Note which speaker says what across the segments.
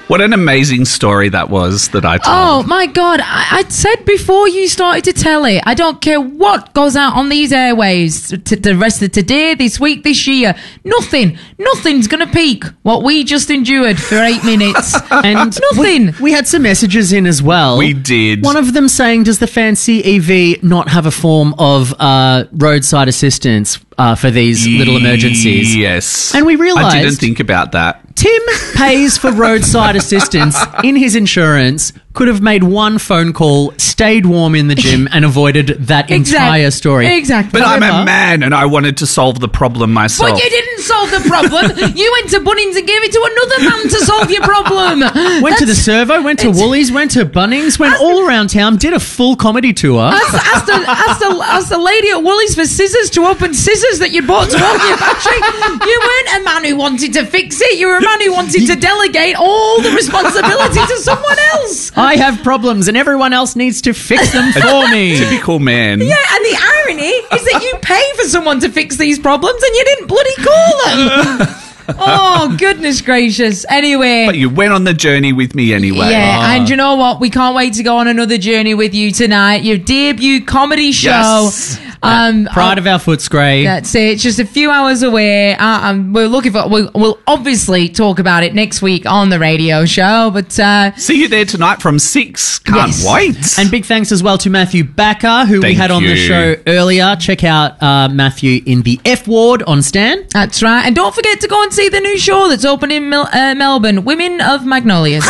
Speaker 1: What an amazing story that was that I told.
Speaker 2: Oh, my God. I said before you started to tell it, I don't care what goes out on these airways to the rest of today, this week, this year. Nothing's going to peak what we just endured for 8 minutes.
Speaker 3: And
Speaker 2: Nothing.
Speaker 3: We had some messages in as well.
Speaker 1: We did.
Speaker 3: One of them saying, does the fancy EV not have a form of roadside assistance for these little emergencies?
Speaker 1: Yes.
Speaker 3: And we realised...
Speaker 1: I didn't think about that.
Speaker 3: Tim pays for roadside assistance in his insurance, could have made one phone call, stayed warm in the gym, and avoided that entire story.
Speaker 2: Exactly.
Speaker 1: But I'm a man and I wanted to solve the problem myself.
Speaker 2: But you didn't solve the problem. You went to Bunnings and gave it to another man to solve your problem.
Speaker 3: Went to the Servo, went to Woolies, went to Bunnings, went all around town, did a full comedy tour.
Speaker 2: Asked the lady at Woolies for scissors to open scissors that you bought to open your battery. You weren't a man who wanted to fix it. You were a man who wanted to delegate all the responsibility to someone else.
Speaker 3: I have problems and everyone else needs to fix them for me.
Speaker 1: Typical man.
Speaker 2: Yeah, and the irony is that you pay for someone to fix these problems and you didn't bloody call them. Oh, goodness gracious. Anyway.
Speaker 1: But you went on the journey with me anyway.
Speaker 2: Yeah, and you know what? We can't wait to go on another journey with you tonight. Your debut comedy show.
Speaker 1: Yes.
Speaker 3: Pride of our Footscray.
Speaker 2: That's it. It's just a few hours away. We're looking for... We'll obviously talk about it next week on the radio show, but...
Speaker 1: See you there tonight from 6. Can't wait.
Speaker 3: And big thanks as well to Matthew Backer, who we had on the show earlier. Check out Matthew in the F Ward on Stan.
Speaker 2: That's right. And don't forget to go and see the new show that's opening in Melbourne, Women of Magnolias.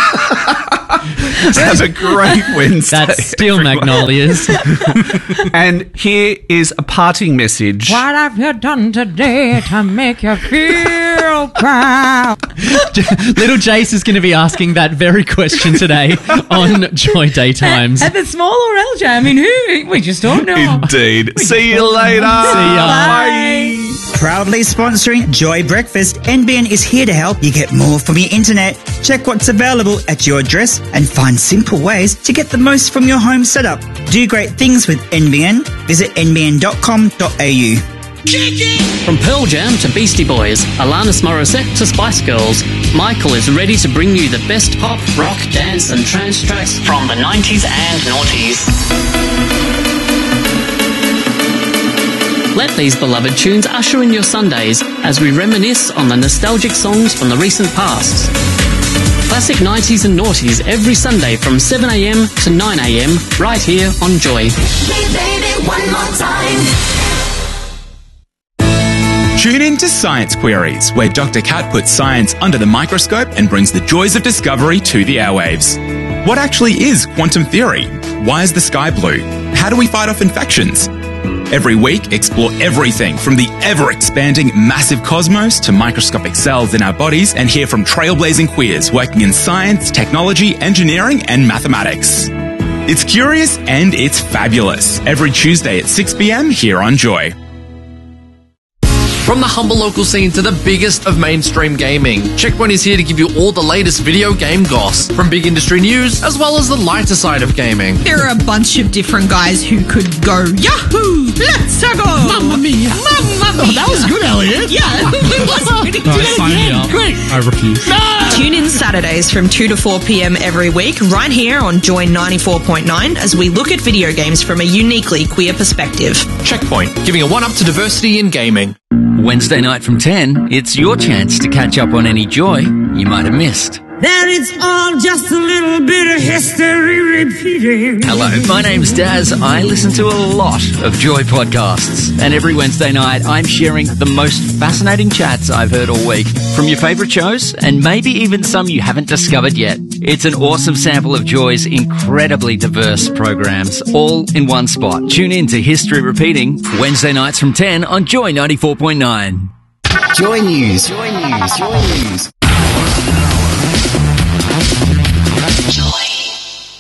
Speaker 1: Have a great Wednesday.
Speaker 3: That's still
Speaker 1: everyone.
Speaker 3: Magnolias.
Speaker 1: And here is a parting message.
Speaker 2: What have you done today to make you feel proud?
Speaker 3: Little Jace is going to be asking that very question today on Joy Daytimes.
Speaker 2: At the small or LJ? I mean, who? We just don't know.
Speaker 1: Indeed. See you later.
Speaker 3: See ya.
Speaker 1: Bye.
Speaker 4: Proudly sponsoring Joy Breakfast, NBN is here to help you get more from your internet. Check what's available at your address and find simple ways to get the most from your home setup. Do great things with NBN. Visit nbn.com.au.
Speaker 5: From Pearl Jam to Beastie Boys, Alanis Morissette to Spice Girls, Michael is ready to bring you the best pop, rock, dance and trance tracks from the 90s and noughties. Let these beloved tunes usher in your Sundays as we reminisce on the nostalgic songs from the recent past. Classic 90s and noughties every Sunday from 7am to 9am right here on Joy.
Speaker 6: Baby, one more time.
Speaker 7: Tune in to Science Queries, where Dr. Kat puts science under the microscope and brings the joys of discovery to the airwaves. What actually is quantum theory? Why is the sky blue? How do we fight off infections? Every week, explore everything from the ever-expanding massive cosmos to microscopic cells in our bodies and hear from trailblazing queers working in science, technology, engineering and mathematics. It's curious and it's fabulous. Every Tuesday at 6 p.m. here on Joy.
Speaker 8: From the humble local scene to the biggest of mainstream gaming, Checkpoint is here to give you all the latest video game goss, from big industry news as well as the lighter side of gaming.
Speaker 9: There are a bunch of different guys who could go, Yahoo! Let's go!
Speaker 10: Mamma mia!
Speaker 9: Mamma mia!
Speaker 10: Oh, that was good, Elliot.
Speaker 9: Yeah, it was pretty good.
Speaker 10: Sign me up. Great. I refuse.
Speaker 9: No! Tune in Saturdays from 2 to 4 p.m. every week, right here on Joy 94.9, as we look at video games from a uniquely queer perspective.
Speaker 8: Checkpoint, giving a one-up to diversity in gaming.
Speaker 11: Wednesday night from 10, it's your chance to catch up on any joy you might have missed.
Speaker 12: That it's all just a little bit of history repeating.
Speaker 11: Hello, my name's Daz. I listen to a lot of Joy podcasts. And every Wednesday night, I'm sharing the most fascinating chats I've heard all week from your favourite shows and maybe even some you haven't discovered yet. It's an awesome sample of Joy's incredibly diverse programs, all in one spot. Tune in to History Repeating, Wednesday nights from 10 on Joy 94.9.
Speaker 13: Joy News. Joy News. Joy News.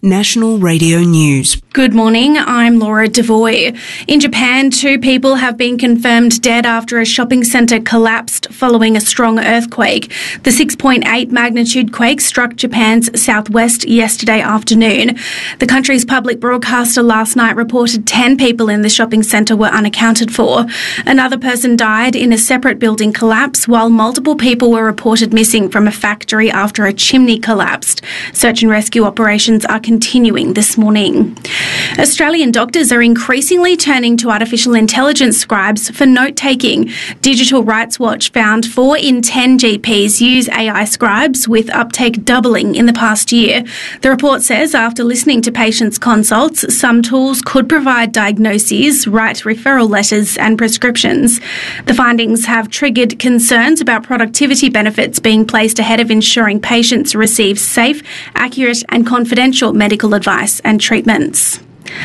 Speaker 14: National Radio News.
Speaker 15: Good morning, I'm Laura Devoy. In Japan, 2 people have been confirmed dead after a shopping centre collapsed following a strong earthquake. The 6.8 magnitude quake struck Japan's southwest yesterday afternoon. The country's public broadcaster last night reported 10 people in the shopping centre were unaccounted for. Another person died in a separate building collapse, while multiple people were reported missing from a factory after a chimney collapsed. Search and rescue operations are continuing this morning. Australian doctors are increasingly turning to artificial intelligence scribes for note-taking. Digital Rights Watch found 4 in 10 GPs use AI scribes, with uptake doubling in the past year. The report says after listening to patients' consults, some tools could provide diagnoses, write referral letters and prescriptions. The findings have triggered concerns about productivity benefits being placed ahead of ensuring patients receive safe, accurate and confidential medical advice and treatments.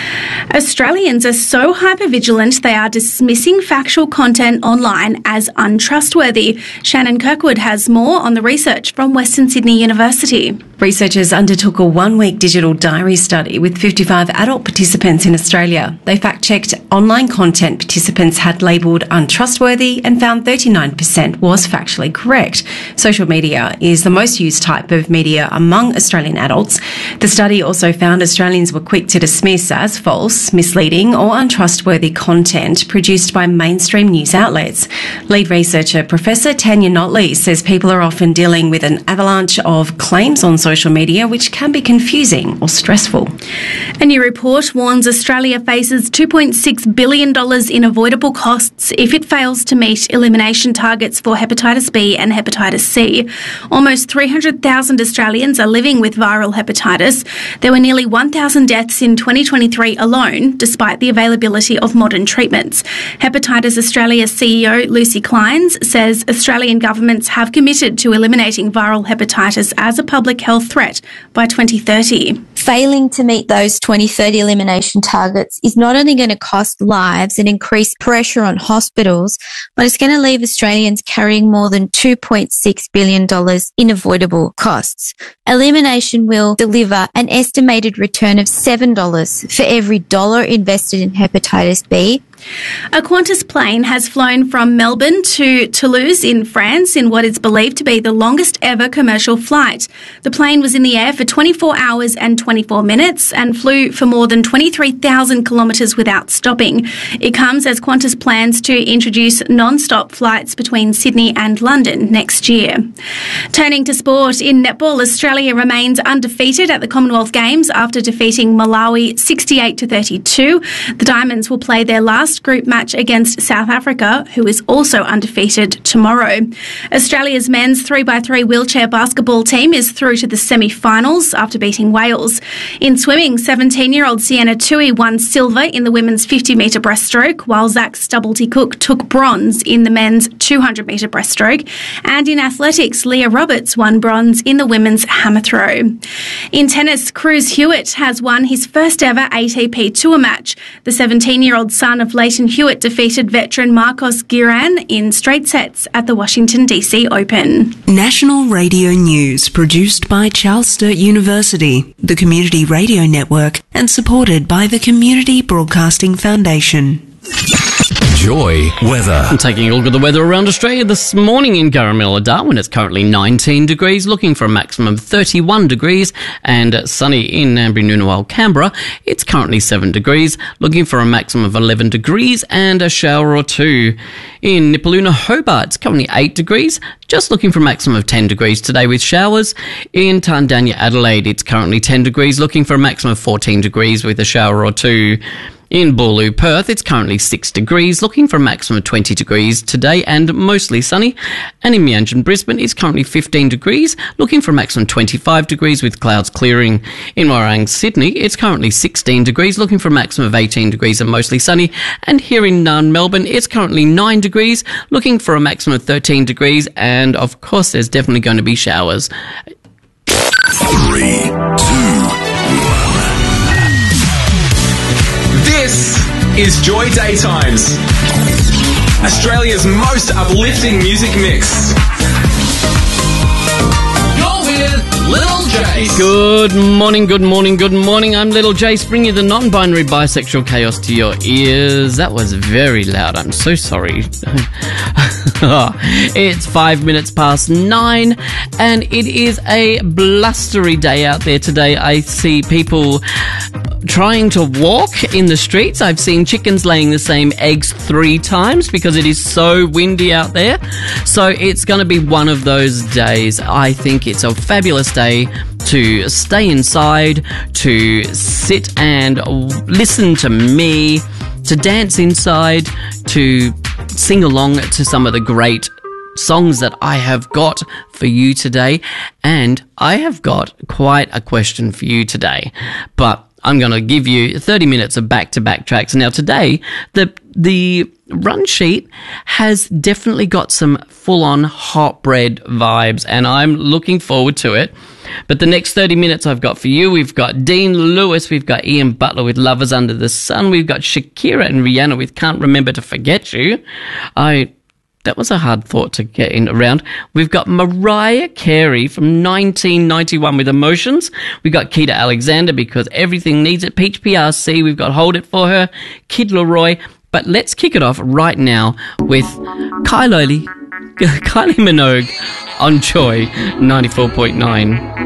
Speaker 15: Australians are so hypervigilant they are dismissing factual content online as untrustworthy. Shannon Kirkwood has more on the research from Western Sydney University.
Speaker 16: Researchers undertook a 1-week digital diary study with 55 adult participants in Australia. They fact-checked online content participants had labelled untrustworthy and found 39% was factually correct. Social media is the most used type of media among Australian adults. The study also found Australians were quick to dismiss as false, misleading or untrustworthy content produced by mainstream news outlets. Lead researcher Professor Tanya Notley says people are often dealing with an avalanche of claims on social media which can be confusing or stressful.
Speaker 15: A new report warns Australia faces $2.6 billion in avoidable costs if it fails to meet elimination targets for hepatitis B and hepatitis C. Almost 300,000 Australians are living with viral hepatitis. There were nearly 1,000 deaths in 2023 alone, despite the availability of modern treatments. Hepatitis Australia CEO Lucy Kleins says Australian governments have committed to eliminating viral hepatitis as a public health threat by 2030.
Speaker 17: Failing to meet those 2030 elimination targets is not only going to cost lives and increase pressure on hospitals, but it's going to leave Australians carrying more than $2.6 billion in avoidable costs. Elimination will deliver an estimated return of $7 for every dollar invested in hepatitis B.
Speaker 15: A Qantas plane has flown from Melbourne to Toulouse in France in what is believed to be the longest ever commercial flight. The plane was in the air for 24 hours and 24 minutes and flew for more than 23,000 kilometres without stopping. It comes as Qantas plans to introduce non-stop flights between Sydney and London next year. Turning to sport, in netball, Australia remains undefeated at the Commonwealth Games after defeating Malawi 68-32. The Diamonds will play their last group match against South Africa, who is also undefeated, tomorrow. Australia's men's 3x3 wheelchair basketball team is through to the semi-finals after beating Wales. In swimming, 17-year-old Sienna Tui won silver in the women's 50-metre breaststroke, while Zach Stubblety-Cook took bronze in the men's 200-metre breaststroke. And in athletics, Leah Roberts won bronze in the women's hammer throw. In tennis, Cruz Hewitt has won his first ever ATP Tour match. The 17-year-old son of Leighton Hewitt defeated veteran Marcos Giron in straight sets at the Washington DC Open.
Speaker 14: National Radio News, produced by Charles Sturt University, the Community Radio Network, and supported by the Community Broadcasting Foundation.
Speaker 18: Joy weather.
Speaker 5: I'm taking a look at the weather around Australia this morning in Garamilla, Darwin. It's currently 19 degrees, looking for a maximum of 31 degrees, and sunny in Nambi-Noonawal, Canberra. It's currently 7 degrees, looking for a maximum of 11 degrees and a shower or two. In Nipaluna, Hobart, it's currently 8 degrees, just looking for a maximum of 10 degrees today with showers. In Tandanya, Adelaide, it's currently 10 degrees, looking for a maximum of 14 degrees with a shower or two. In Boorloo, Perth, it's currently 6 degrees, looking for a maximum of 20 degrees today and mostly sunny. And in Meanjin, Brisbane, it's currently 15 degrees, looking for a maximum of 25 degrees with clouds clearing. In Warrang, Sydney, it's currently 16 degrees, looking for a maximum of 18 degrees and mostly sunny. And here in Narn, Melbourne, it's currently 9 degrees, looking for a maximum of 13 degrees, and of course there's definitely going to be showers.
Speaker 18: 3, 2,
Speaker 7: This is Joy Daytimes, Australia's most uplifting music mix.
Speaker 8: You're with Lil J.
Speaker 5: Good morning, good morning, good morning. I'm Little Jace, bringing you the non-binary bisexual chaos to your ears. That was very loud. I'm so sorry. It's 5 minutes past 9, and it is a blustery day out there today. I see people trying to walk in the streets. I've seen chickens laying the same eggs 3 times because it is so windy out there. So it's going to be one of those days. I think it's a fabulous day to stay inside, to sit and listen to me, to dance inside, to sing along to some of the great songs that I have got for you today. And I have got quite a question for you today, but I'm going to give you 30 minutes of back-to-back tracks. Now today, the run sheet has definitely got some full-on hot bread vibes, and I'm looking forward to it. But the next 30 minutes I've got for you, we've got Dean Lewis, we've got Ian Butler with Lovers Under the Sun, we've got Shakira and Rihanna with Can't Remember to Forget You. That was a hard thought to get in around. We've got Mariah Carey from 1991 with Emotions. We've got Keita Alexander because Everything Needs It. Peach PRC. We've got Hold It For Her. Kid Laroi. But let's kick it off right now with Kylie Minogue on Joy 94.9.